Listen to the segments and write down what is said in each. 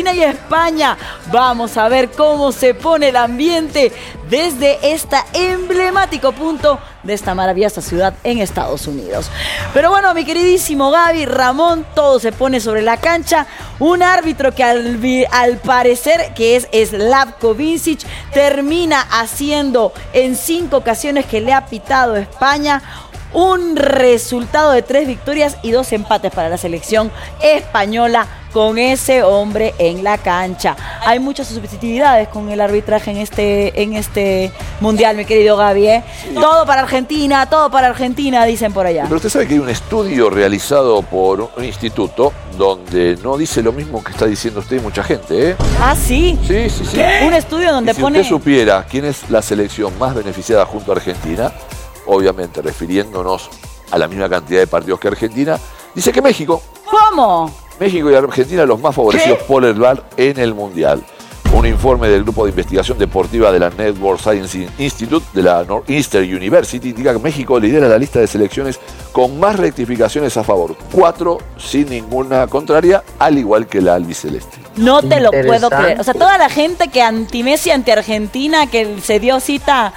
Argentina y España. Vamos a ver cómo se pone el ambiente desde este emblemático punto de esta maravillosa ciudad en Estados Unidos. Pero bueno, mi queridísimo Gaby, Ramón, todo se pone sobre la cancha. Un árbitro que al parecer, que es Slavko Vincic, termina haciendo en 5 ocasiones que le ha pitado España un resultado de 3 victorias y 2 empates para la selección española con ese hombre en la cancha. Hay muchas subjetividades con el arbitraje en este mundial, mi querido Gaby, ¿eh? Sí. Todo para Argentina, dicen por allá. Pero usted sabe que hay un estudio realizado por un instituto donde no dice lo mismo que está diciendo usted y mucha gente, ¿eh? Ah, ¿sí? Sí. Un estudio donde si pone... Si usted supiera quién es la selección más beneficiada junto a Argentina, obviamente refiriéndonos a la misma cantidad de partidos que Argentina, dice que México. ¿Cómo? México y Argentina los más favorecidos por el VAR en el Mundial. Un informe del Grupo de Investigación Deportiva de la Network Science Institute de la Northeastern University indica que México lidera la lista de selecciones con más rectificaciones a favor. 4 sin ninguna contraria, al igual que la albiceleste. No te lo puedo creer. O sea, toda la gente que anti-Messi, anti-Argentina, que se dio cita...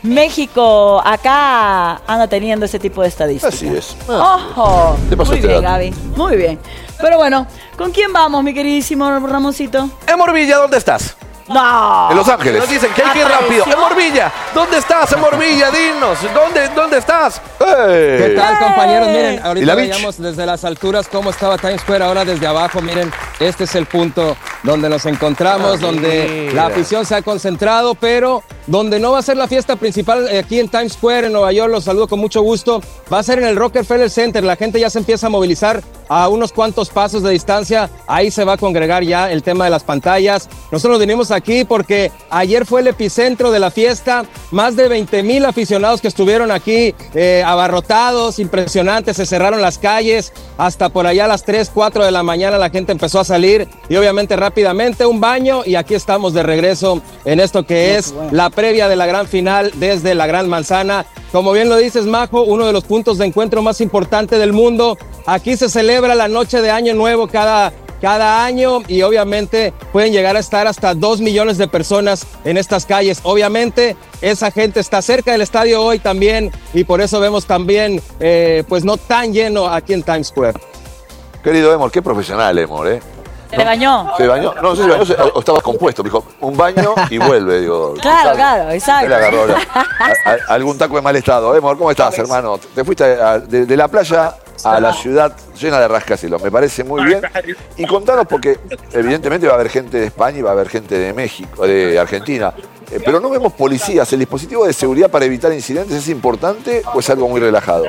México acá anda teniendo ese tipo de estadísticas. Así es. ¡Ojo! Muy bien, Gaby. Muy bien. Pero bueno, ¿con quién vamos, mi queridísimo Ramoncito? Emor Villa, ¿dónde estás? No. En Los Ángeles. Nos dicen que hay que ir rápido. Emor Villa, ¿dónde estás, Emor Villa? Dinos, ¿dónde estás? ¿Qué tal, compañeros? Miren, ahorita veíamos desde las alturas cómo estaba Times Square, ahora desde abajo, miren, este es el punto donde nos encontramos, donde la afición se ha concentrado, pero donde no va a ser la fiesta principal aquí en Times Square, en Nueva York, los saludo con mucho gusto, va a ser en el Rockefeller Center, la gente ya se empieza a movilizar a unos cuantos pasos de distancia, ahí se va a congregar ya el tema de las pantallas. Nosotros venimos aquí porque ayer fue el epicentro de la fiesta, más de 20,000 aficionados que estuvieron aquí abarrotados, impresionantes, se cerraron las calles, hasta por allá a las 3, 4 de la mañana la gente empezó a salir y obviamente rápidamente un baño y aquí estamos de regreso en esto que es la previa de la gran final desde la Gran Manzana. Como bien lo dices, Majo, uno de los puntos de encuentro más importantes del mundo. Aquí se celebra la noche de Año Nuevo cada año y obviamente pueden llegar a estar hasta 2 millones de personas en estas calles. Obviamente esa gente está cerca del estadio hoy también y por eso vemos también pues no tan lleno aquí en Times Square. Querido Emor, qué profesional Emor, ¿eh? ¿Se bañó? ¿Se bañó? No sé si bañó o estaba compuesto. Me dijo, un baño y vuelve. Digo, claro, exacto. Le agarró algún taco de mal estado. Emor, ¿cómo estás, hermano? Te fuiste de la playa a la ciudad llena de rascacielos. Me parece muy bien. Y contanos, porque evidentemente va a haber gente de España y va a haber gente de México, de Argentina. Pero no vemos policías. ¿El dispositivo de seguridad para evitar incidentes es importante o es algo muy relajado?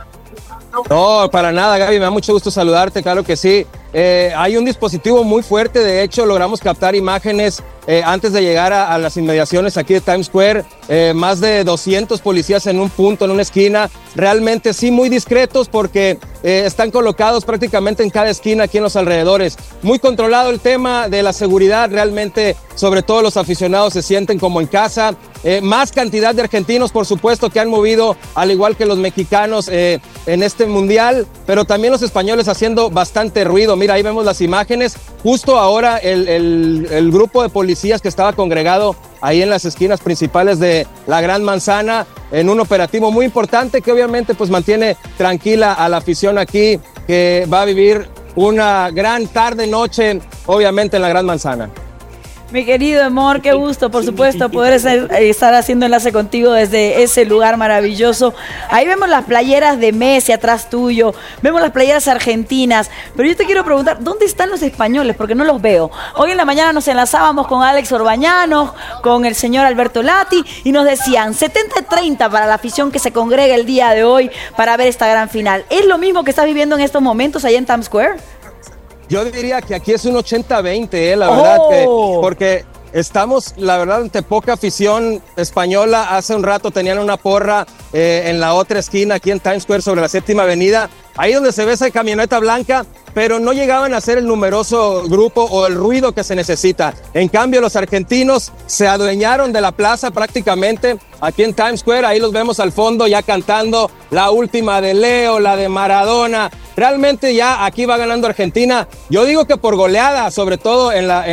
No, para nada, Gaby, me da mucho gusto saludarte, claro que sí. Hay un dispositivo muy fuerte, de hecho logramos captar imágenes antes de llegar a las inmediaciones aquí de Times Square, más de 200 policías en un punto, en una esquina, realmente sí muy discretos porque están colocados prácticamente en cada esquina aquí en los alrededores. Muy controlado el tema de la seguridad, realmente sobre todo los aficionados se sienten como en casa. Más cantidad de argentinos, por supuesto, que han movido, al igual que los mexicanos en este mundial, pero también los españoles haciendo bastante ruido. Mira, ahí vemos las imágenes. Justo ahora el grupo de policías que estaba congregado ahí en las esquinas principales de la Gran Manzana, en un operativo muy importante que obviamente pues mantiene tranquila a la afición aquí, que va a vivir una gran tarde-noche, obviamente en la Gran Manzana. Mi querido Emor, qué gusto, por supuesto, poder estar haciendo enlace contigo desde ese lugar maravilloso. Ahí vemos las playeras de Messi atrás tuyo, vemos las playeras argentinas, pero yo te quiero preguntar, ¿dónde están los españoles? Porque no los veo. Hoy en la mañana nos enlazábamos con Alex Orbañanos, con el señor Alberto Lati, y nos decían 70-30 para la afición que se congrega el día de hoy para ver esta gran final. ¿Es lo mismo que estás viviendo en estos momentos allá en Times Square? Yo diría que aquí es un 80-20, la verdad, porque estamos, la verdad, ante poca afición española. Hace un rato tenían una porra en la otra esquina, aquí en Times Square, sobre la 7ª Avenida, ahí donde se ve esa camioneta blanca, pero no llegaban a ser el numeroso grupo o el ruido que se necesita. En cambio, los argentinos se adueñaron de la plaza prácticamente aquí en Times Square. Ahí los vemos al fondo ya cantando la última de Leo, la de Maradona. Realmente ya aquí va ganando Argentina. Yo digo que por goleada, sobre todo en la